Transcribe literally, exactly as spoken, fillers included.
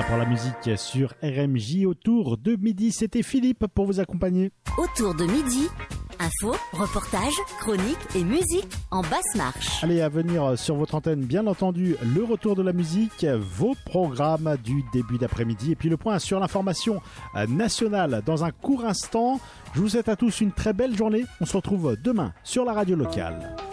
pour la musique sur R M J. Autour de midi, c'était Philippe pour vous accompagner. Autour de midi, info, reportage, chronique et musique en basse marche. Allez, à venir sur votre antenne, bien entendu, le retour de la musique, vos programmes du début d'après-midi et puis le point sur l'information nationale dans un court instant. Je vous souhaite à tous une très belle journée. On se retrouve demain sur la radio locale.